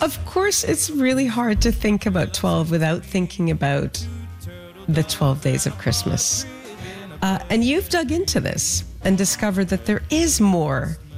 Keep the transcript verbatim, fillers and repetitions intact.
Of course, it's really hard to think about twelve without thinking about the twelve days of Christmas. Uh, and you've dug into this and discovered that there is more